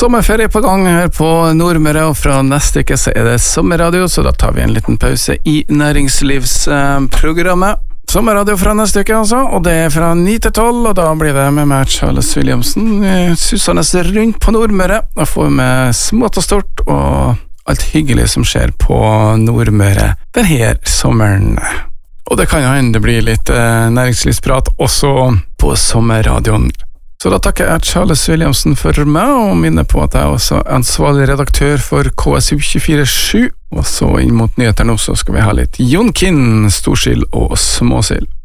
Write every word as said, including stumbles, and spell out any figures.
sommerferie på gang her på Nordmøre, og fra neste uke så er det sommerradio, så da tar vi en liten pause i næringslivsprogrammet. Sommerradio fra neste uke altså, og det er fra ni til tolv, og da blir det med meg Charles Williamson, susende rundt på Nordmøre, og får med smått og stort, og alt hyggelig som skjer på Nordmøre denne sommeren. Og det kan jo hende det blir litt eh, næringslivsprat også på sommerradioen. Så da takker jeg Charles Williamson for meg, og minner på at jeg også er ansvarlig redaktør for K S U tjuefire sju, og så inn mot nyheterne også skal vi ha litt Jon Kinn, storsild og småsild.